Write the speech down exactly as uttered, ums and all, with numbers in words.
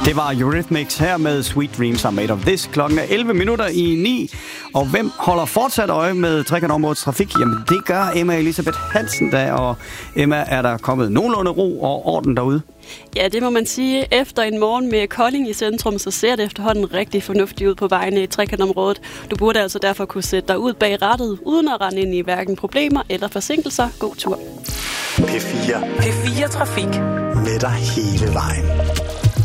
Det var Eurythmics her med Sweet Dreams Are Made of This. Klokken er elleve minutter i ni. Og hvem holder fortsat øje med trekantområdets trafik? Jamen det gør Emma Elisabeth Hansen da. Og Emma, er der kommet nogenlunde ro og orden derude? Ja, det må man sige. Efter en morgen med Kolding i centrum, så ser det efterhånden rigtig fornuftigt ud på vejene i trekantområdet. Du burde altså derfor kunne sætte dig ud bag rattet, uden at rende ind i hverken problemer eller forsinkelser. God tur. P fire. P fire Trafik. Med dig hele vejen.